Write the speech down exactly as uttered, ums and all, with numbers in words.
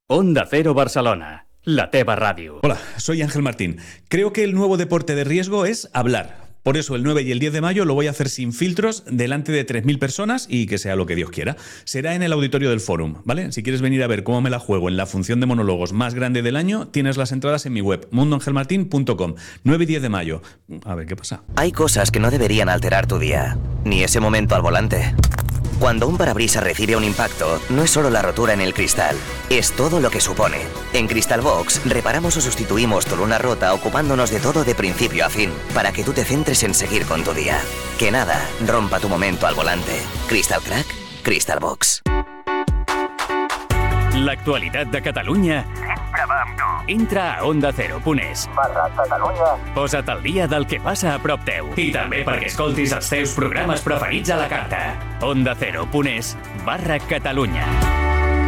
Onda Cero Barcelona, la teva ràdio. Hola, soy Ángel Martín. Creo que el nuevo deporte de riesgo es hablar. Por eso el nueve y el diez de mayo lo voy a hacer sin filtros, delante de tres mil personas y que sea lo que Dios quiera. Será en el auditorio del Fórum, ¿vale? Si quieres venir a ver cómo me la juego en la función de monólogos más grande del año, tienes las entradas en mi web, mundo ángel martín punto com. nueve y diez de mayo. A ver qué pasa. Hay cosas que no deberían alterar tu día, ni ese momento al volante. Cuando un parabrisas recibe un impacto, no es solo la rotura en el cristal, es todo lo que supone. En Crystal Box reparamos o sustituimos tu luna rota ocupándonos de todo de principio a fin, para que tú te centres en seguir con tu día. Que nada rompa tu momento al volante. Crystal Crack, Crystal Box. L'actualitat de Catalunya sempre va amb tu. entra a onda cero punt es. Barra Catalunya. Posa't al dia del que passa a prop teu. I també perquè escoltis els teus programes preferits a la carta. onda cero punt es barra Catalunya.